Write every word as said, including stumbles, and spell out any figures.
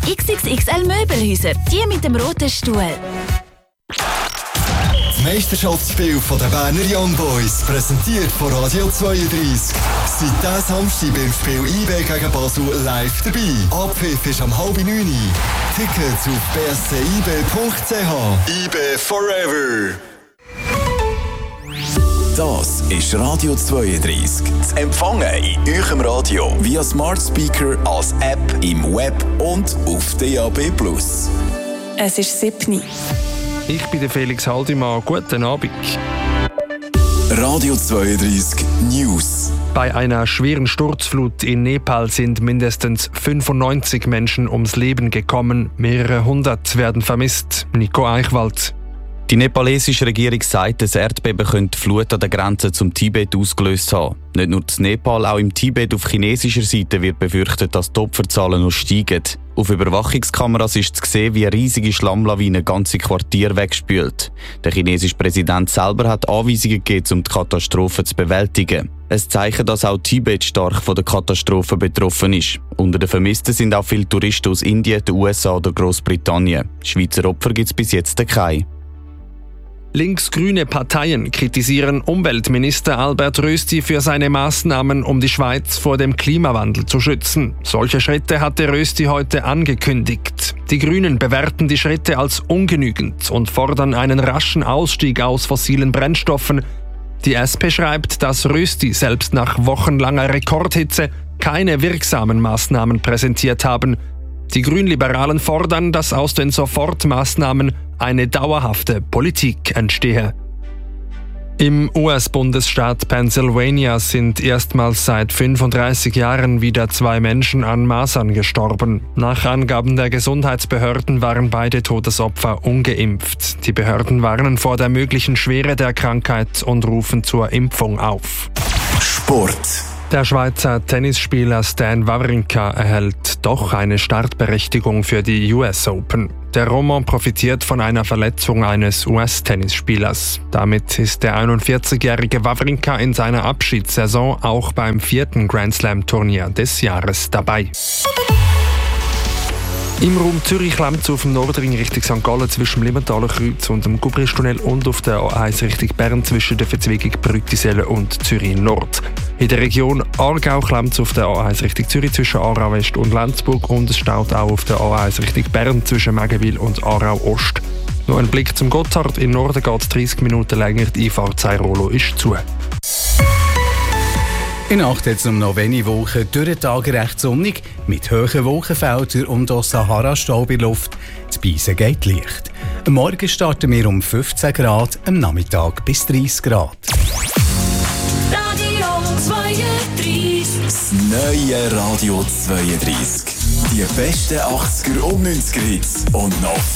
X X X L Möbelhäuser, die mit dem roten Stuhl. Das Meisterschaftsspiel der Berner Young Boys, präsentiert von Radio zweiunddreissig. Seit diesem Samstag beim Spiel I B gegen Basel live dabei. Abpfiff ist am halb neun. Tickets auf b s c i b punkt c h. I B Forever. Das ist Radio zweiunddreissig. Zu empfangen in eurem Radio via Smart Speaker, als App, im Web und auf D A B plus. Es ist siebni. Ich bin der Felix Haldimann. Guten Abend. Radio zweiunddreissig News. Bei einer schweren Sturzflut in Nepal sind mindestens fünfundneunzig Menschen ums Leben gekommen. Mehrere hundert werden vermisst. Nico Eichwald. Die nepalesische Regierung sagt, das Erdbeben könnte die Flut an der Grenze zum Tibet ausgelöst haben. Nicht nur in Nepal, auch im Tibet auf chinesischer Seite wird befürchtet, dass die Opferzahlen noch steigen. Auf Überwachungskameras ist zu sehen, wie eine riesige Schlammlawine ganze Quartiere wegspült. Der chinesische Präsident selber hat Anweisungen gegeben, um die Katastrophe zu bewältigen. Ein Zeichen, dass auch Tibet stark von der Katastrophe betroffen ist. Unter den Vermissten sind auch viele Touristen aus Indien, den U S A oder Großbritannien. Schweizer Opfer gibt es bis jetzt keine. Linksgrüne Parteien kritisieren Umweltminister Albert Rösti für seine Maßnahmen, um die Schweiz vor dem Klimawandel zu schützen. Solche Schritte hatte Rösti heute angekündigt. Die Grünen bewerten die Schritte als ungenügend und fordern einen raschen Ausstieg aus fossilen Brennstoffen. Die S P schreibt, dass Rösti selbst nach wochenlanger Rekordhitze keine wirksamen Maßnahmen präsentiert haben. Die Grünliberalen fordern, dass aus den Sofortmaßnahmen eine dauerhafte Politik entstehe. Im U S-Bundesstaat Pennsylvania sind erstmals seit fünfunddreißig Jahren wieder zwei Menschen an Masern gestorben. Nach Angaben der Gesundheitsbehörden waren beide Todesopfer ungeimpft. Die Behörden warnen vor der möglichen Schwere der Krankheit und rufen zur Impfung auf. Sport. Der Schweizer Tennisspieler Stan Wawrinka erhält doch eine Startberechtigung für die U S Open. Der Roman profitiert von einer Verletzung eines U S-Tennisspielers. Damit ist der einundvierzigjährige Wawrinka in seiner Abschiedssaison auch beim vierten Grand Slam-Turnier des Jahres dabei. Im Raum Zürich klemmt es auf dem Nordring Richtung Sankt Gallen zwischen dem Limmentaler Kreuz und dem Gubristunnel und auf der A eins Richtung Bern zwischen der Verzweigung Brüttiselle und Zürich Nord. In der Region Aargau klemmt es auf der A eins Richtung Zürich zwischen Aarau West und Lenzburg und es staut auch auf der A eins Richtung Bern zwischen Megenwil und Aarau Ost. Noch ein Blick zum Gotthard. Im Norden geht es dreißig Minuten länger, die Einfahrt Sairolo ist zu. In Nacht hat es um noch wenige Wochen durch den Tag recht sonnig, mit hohen Wolkenfeldern und auch Sahara-Staub in der Luft. Das Beisen geht leicht. Am Morgen starten wir um fünfzehn Grad, am Nachmittag bis dreißig Grad. Radio zweiunddreissig. Das neue Radio zweiunddreissig. Die besten achtziger und neunziger Hits und noch